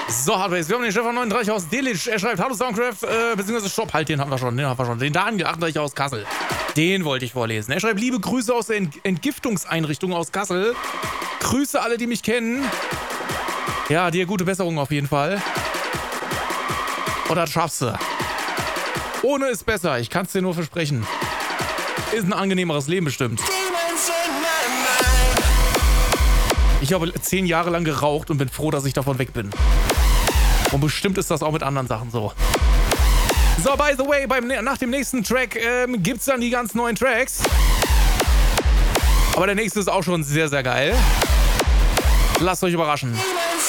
So, Hardbase, wir haben den Stefan 39 aus Delitzsch. Er schreibt, hallo Soundcraft, beziehungsweise Stopp, halt, den haben wir schon. Den Daniel 38 aus Kassel. Den wollte ich vorlesen. Er schreibt, liebe Grüße aus der Entgiftungseinrichtung aus Kassel. Grüße alle, die mich kennen. Ja, dir gute Besserung auf jeden Fall. Und das schaffst du. Ohne ist besser, ich kann es dir nur versprechen. Ist ein angenehmeres Leben bestimmt. Ich habe 10 Jahre lang geraucht und bin froh, dass ich davon weg bin. Und bestimmt ist das auch mit anderen Sachen so. So, by the way, nach dem nächsten Track gibt's dann die ganz neuen Tracks. Aber der nächste ist auch schon sehr, sehr geil. Lasst euch überraschen.